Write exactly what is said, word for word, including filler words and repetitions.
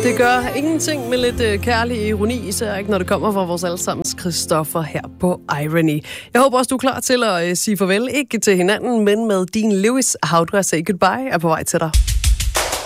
Det gør ingenting med lidt øh, kærlig ironi, især ikke når det kommer fra vores allesammens Christoffer her på Irony. Jeg håber også, du er klar til at øh, sige farvel, ikke til hinanden, men med Dean Lewis, How Do I Say Goodbye, er på vej til dig.